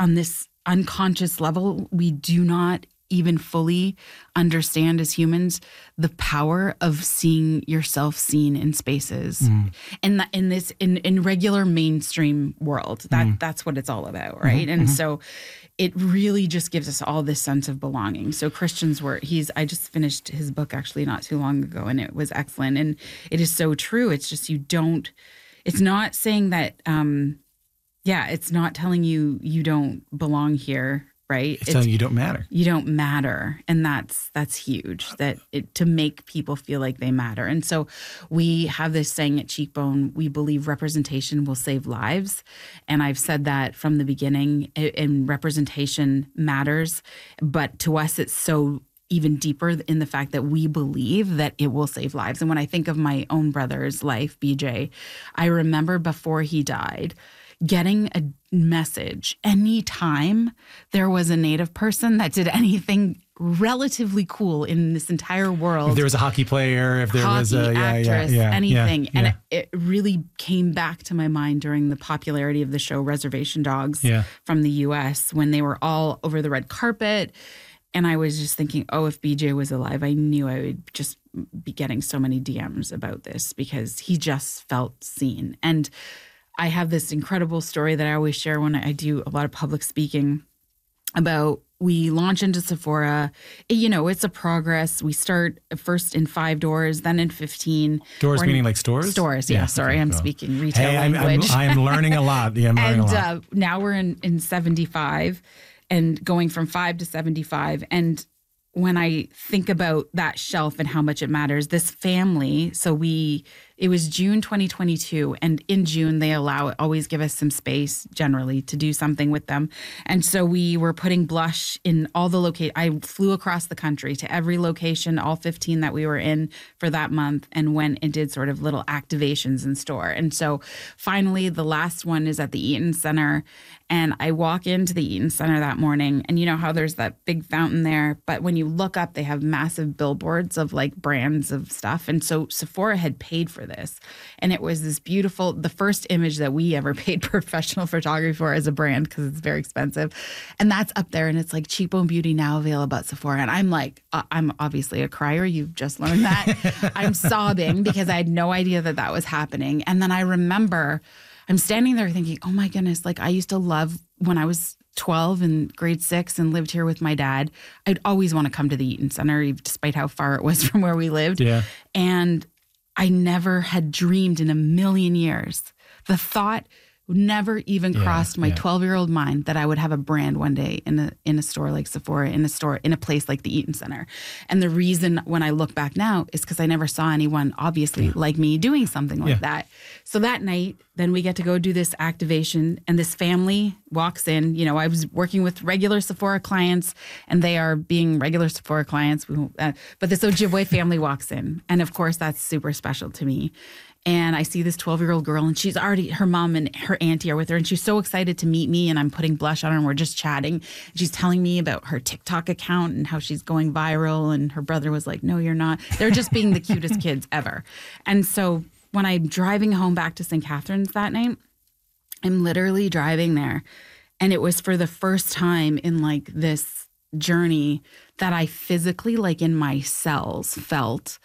on this unconscious level, we do not even fully understand as humans the power of seeing yourself seen in spaces in regular mainstream world. That's what it's all about, right? And so it really just gives us all this sense of belonging. So Christian's work, I just finished his book actually not too long ago, and it was excellent. And it is so true. It's just it's not saying that, it's not telling you don't belong here, right? It's telling you don't matter. You don't matter. And that's huge, to make people feel like they matter. And so we have this saying at Cheekbone, we believe representation will save lives. And I've said that from the beginning, and representation matters. But to us, it's so even deeper in the fact that we believe that it will save lives. And when I think of my own brother's life, BJ, I remember before he died, getting a message anytime there was a Native person that did anything relatively cool in this entire world. If there was a hockey player, if there was a actress, anything. Yeah. And it really came back to my mind during the popularity of the show Reservation Dogs from the US, when they were all over the red carpet. And I was just thinking, if BJ was alive, I knew I would just be getting so many DMs about this, because he just felt seen. And I have this incredible story that I always share when I do a lot of public speaking about, we launch into Sephora. It's a progress. We start first in 5 doors, then in 15. Doors meaning like stores? Stores, yeah. Sorry, I'm speaking retail language. I'm learning a lot. Yeah, I'm learning a lot. Now we're in 75 and going from 5 to 75. And when I think about that shelf and how much it matters, this family, it was June 2022, and in June they always give us some space generally to do something with them. And so we were putting blush in all the locations. I flew across the country to every location, all 15 that we were in for that month, and went and did sort of little activations in store. And so finally the last one is at the Eaton Center, and I walk into the Eaton Center that morning, and you know how there's that big fountain there, but when you look up, they have massive billboards of like brands of stuff. And so Sephora had paid for this. And it was this beautiful, the first image that we ever paid professional photography for as a brand, because it's very expensive. And that's up there, and it's like Cheekbone Beauty now available at Sephora. And I'm like, I'm obviously a crier. You've just learned that. I'm sobbing because I had no idea that was happening. And then I remember I'm standing there thinking, oh my goodness, like I used to love when I was 12 in grade 6 and lived here with my dad. I'd always want to come to the Eaton Center, despite how far it was from where we lived. Yeah. And I never had dreamed in a million years. The thought never even crossed my 12-year-old mind that I would have a brand one day in a store like Sephora, in a place like the Eaton Center. And the reason when I look back now is because I never saw anyone obviously like me doing something like that. So that night, then we get to go do this activation, and this family walks in. I was working with regular Sephora clients, and they are being regular Sephora clients. But this Ojibwe family walks in, and of course that's super special to me. And I see this 12-year-old girl, and she's already, her mom and her auntie are with her, and she's so excited to meet me, and I'm putting blush on her, and we're just chatting. She's telling me about her TikTok account and how she's going viral, and her brother was like, no, you're not. They're just being the cutest kids ever. And so when I'm driving home back to St. Catharines that night, I'm literally driving there, and it was for the first time in like this journey that I physically, like in my cells, felt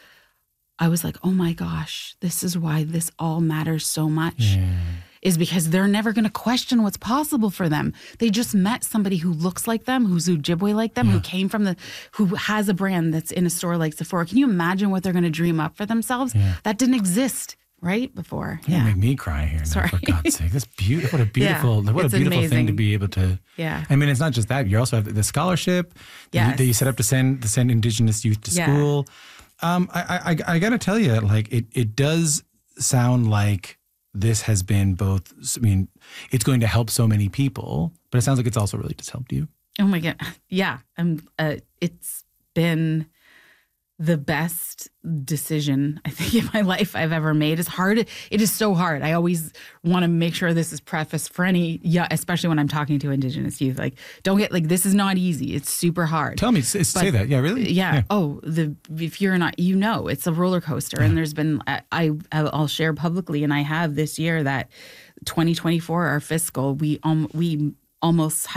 I was like, oh my gosh, this is why this all matters so much, is because they're never going to question what's possible for them. They just met somebody who looks like them, who's Ojibwe like them, who has a brand that's in a store like Sephora. Can you imagine what they're going to dream up for themselves? That didn't exist right before. You make me cry here now, Sorry. for God's sake. That's beautiful. What a beautiful, thing to be able to. Yeah. I mean, it's not just that. You also have the scholarship that you set up to send Indigenous youth to school. I got to tell you, like, it does sound like this has been both, I mean, it's going to help so many people, but it sounds like it's also really just helped you. Oh my God. Yeah. It's been the best decision I think in my life I've ever made. It's hard. It is so hard. I always want to make sure this is prefaced for especially when I'm talking to Indigenous youth. Like, don't get like, this is not easy. It's super hard. Tell me, say that. Yeah, really? Yeah. Oh, if you're not, it's a roller coaster. And there's been, I'll share publicly, and I have this year that 2024, our fiscal, we almost